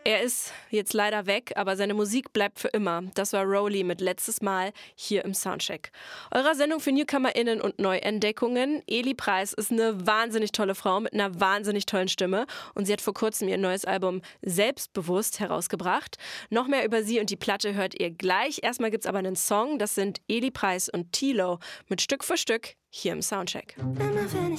Er ist jetzt leider weg, aber seine Musik bleibt für immer. Das war Rowley mit Letztes Mal hier im Soundcheck. Eurer Sendung für NewcomerInnen und Neuentdeckungen. Eli Preis ist eine wahnsinnig tolle Frau mit einer wahnsinnig tollen Stimme und sie hat vor kurzem ihr neues Album Selbstbewusst herausgebracht. Noch mehr über sie und die Platte hört ihr gleich. Erstmal gibt's aber einen Song, das sind Eli Preis und Tilo mit Stück für Stück hier im Soundcheck. Immer wenn